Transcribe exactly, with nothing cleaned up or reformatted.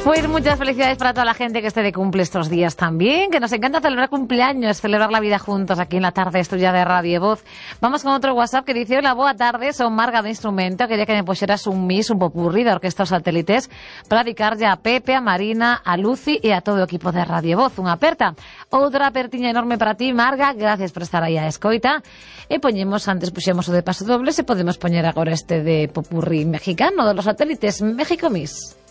Pues muchas felicidades para toda la gente que esté de cumple estos días también, que nos encanta celebrar cumpleaños, celebrar la vida juntos aquí en la tarde estudia de Radio Voz. Vamos con otro WhatsApp que dice: hola, boa tarde, son Marga de Instrumento, quería que me pusieras un mis, un popurrí de orquestas satélites para dedicarlle a Pepe, a Marina, a Lucy e a todo o equipo de Radio Voz. Unha aperta. Outra apertiña enorme para ti, Marga, gracias por estar aí a escoita. E poñemos, antes puxemos o de paso doble, se podemos poñer agora este de popurrí mexicano de los satélites, México Miss.